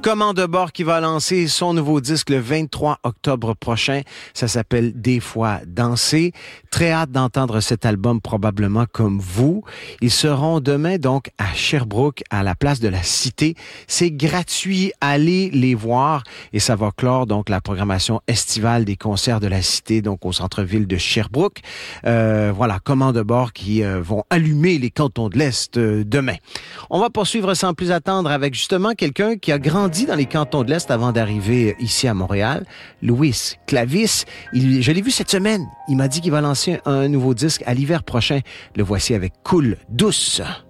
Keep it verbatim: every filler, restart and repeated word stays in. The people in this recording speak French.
Commande de bord qui va lancer son nouveau disque le vingt-trois octobre prochain. Ça s'appelle Des fois danser. Très hâte d'entendre cet album, probablement comme vous. Ils seront demain donc à Sherbrooke, à la place de la Cité. C'est gratuit. Allez les voir et ça va clore donc la programmation estivale des concerts de la Cité, donc au centre-ville de Sherbrooke. Euh, voilà, commande de bord qui euh, vont allumer les cantons de l'Est euh, demain. On va poursuivre sans plus attendre avec justement quelqu'un qui a grandi dans les cantons de l'Est avant d'arriver ici à Montréal, Louis Clavis. Il, je l'ai vu cette semaine. Il m'a dit qu'il va lancer un nouveau disque à l'hiver prochain. Le voici avec Coule douce.